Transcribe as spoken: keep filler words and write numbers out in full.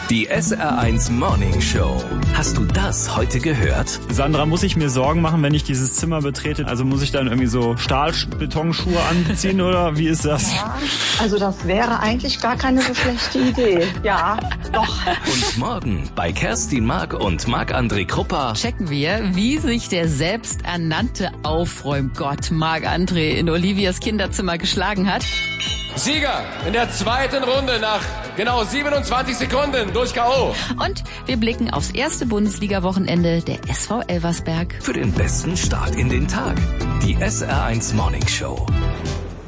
Die S R eins Morning Show. Hast du das heute gehört? Sandra, muss ich mir Sorgen machen, wenn ich dieses Zimmer betrete? Also muss ich dann irgendwie so Stahlbetonschuhe anziehen oder wie ist das? Ja, also das wäre eigentlich gar keine so schlechte Idee. Ja, doch. Und morgen bei Kerstin Mark und Marc-André Kruppa checken wir, wie sich der selbsternannte Aufräumgott Marc-André in Olivias Kinderzimmer geschlagen hat. Sieger in der zweiten Runde nach genau siebenundzwanzig Sekunden durch K O. Und wir blicken aufs erste Bundesliga-Wochenende der S V Elversberg. für den besten Start in den Tag. Die S R eins Morning Show.